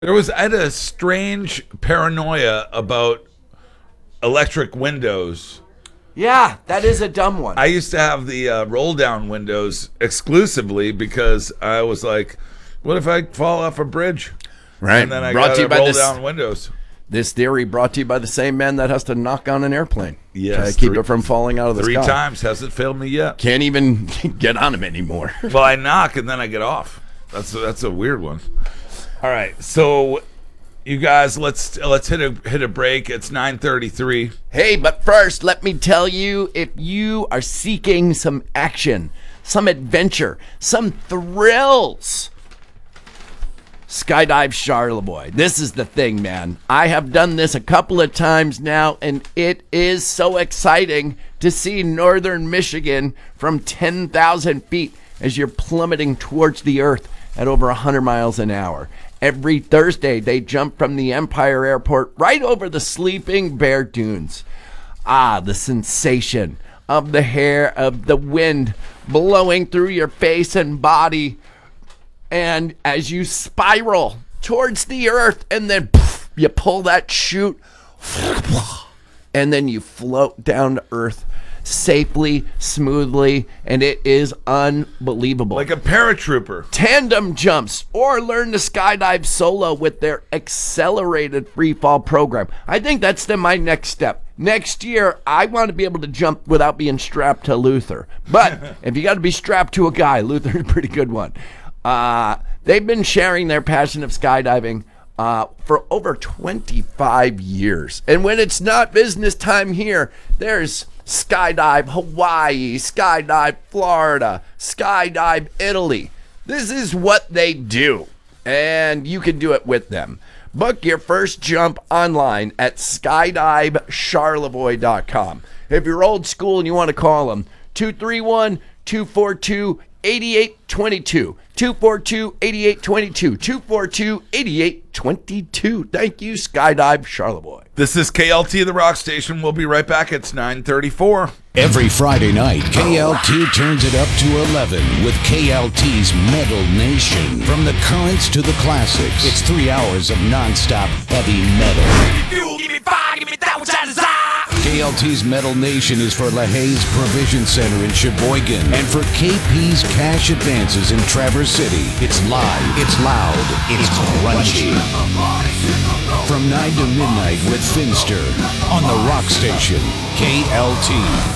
I had a strange paranoia about electric windows. Yeah, that is a dumb one. I used to have the roll down windows exclusively because I was like, what if I fall off a bridge? Right. And then I got to roll down windows. This theory brought to you by the same man that has to knock on an airplane. Yes. To keep it from falling out of the sky. 3 times. Hasn't failed me yet. Can't even get on him anymore. Well, I knock and then I get off. That's a weird one. All right. So, you guys, let's hit a break. It's 9:33. Hey, but first, let me tell you, if you are seeking some action, some adventure, some thrills, Skydive Charlevoix. This is the thing, man. I have done this a couple of times now, and it is so exciting to see northern Michigan from 10,000 feet as you're plummeting towards the earth at over 100 miles an hour. Every Thursday, they jump from the Empire Airport right over the Sleeping Bear Dunes. Ah, the sensation of the hair, of the wind blowing through your face and body. And as you spiral towards the earth, and then you pull that chute, and then you float down to earth safely, smoothly, and it is unbelievable. Like a paratrooper. Tandem jumps, or learn to skydive solo with their accelerated free fall program. I think that's my next step. Next year, I want to be able to jump without being strapped to Luther. But if you got to be strapped to a guy, Luther's a pretty good one. They've been sharing their passion of skydiving for over 25 years. And when it's not business time here, there's Skydive Hawaii, Skydive Florida, Skydive Italy. This is what they do, and you can do it with them. Book your first jump online at skydivecharlevoix.com. If you're old school and you want to call them, 231-242-8822. 242-8822. 242-8822. Thank you, Skydive Charlevoix. This is KLT, the rock station. We'll be right back. It's 9:34. Every Friday night, KLT turns it up to 11 with KLT's Metal Nation. From the currents to the classics, it's 3 hours of nonstop heavy metal. Give me fire, give me that which I desire. KLT's Metal Nation is for LaHaye's Provision Center in Sheboygan and for KP's Cash Advances in Traverse City. It's live, it's loud, it's crunchy. From 9 to midnight with Finster on the rock station, KLT.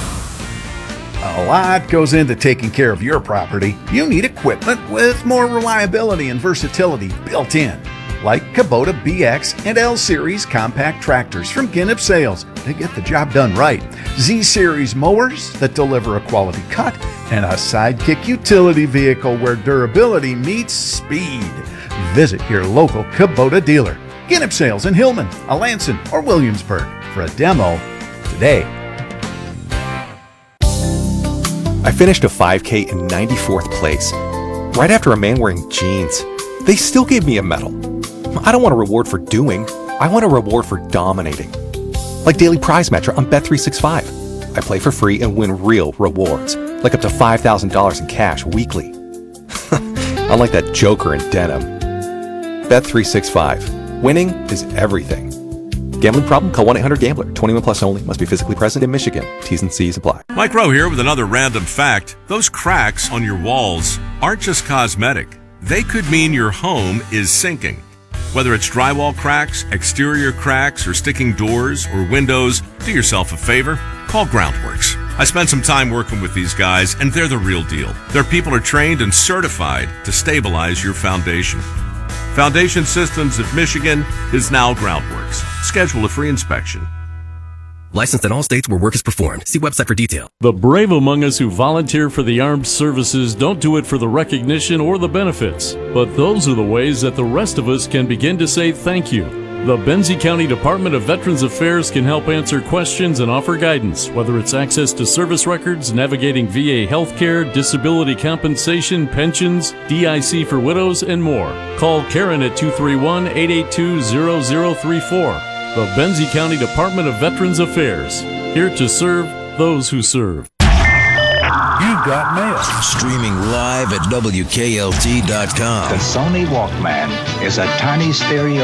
A lot goes into taking care of your property. You need equipment with more reliability and versatility built in, like Kubota BX and L Series compact tractors from Ginnip Sales. They get the job done right. Z Series mowers that deliver a quality cut, and a Sidekick utility vehicle where durability meets speed. Visit your local Kubota dealer. Ginnip Sales in Hillman, Alanson, or Williamsburg for a demo today. I finished a 5K in 94th place, right after a man wearing jeans. They still gave me a medal. I don't want a reward for doing, I want a reward for dominating. Like Daily Prize Match on Bet365. I play for free and win real rewards, like up to $5,000 in cash weekly. Unlike that joker in denim. Bet365. Winning is everything. Gambling problem? Call 1-800-GAMBLER. 21 plus only. Must be physically present in Michigan. T's and C's apply. Mike Rowe here with another random fact. Those cracks on your walls aren't just cosmetic. They could mean your home is sinking. Whether it's drywall cracks, exterior cracks, or sticking doors or windows, do yourself a favor. Call Groundworks. I spent some time working with these guys, and they're the real deal. Their people are trained and certified to stabilize your foundation. Foundation Systems of Michigan is now Groundworks. Schedule a free inspection. Licensed in all states where work is performed. See website for detail. The brave among us who volunteer for the armed services don't do it for the recognition or the benefits. But those are the ways that the rest of us can begin to say thank you. The Benzie County Department of Veterans Affairs can help answer questions and offer guidance, whether it's access to service records, navigating VA healthcare, disability compensation, pensions, DIC for widows, and more. Call Karen at 231-882-0034. The Benzie County Department of Veterans Affairs, here to serve those who serve. You've got mail. Streaming live at WKLT.com. The Sony Walkman is a tiny stereo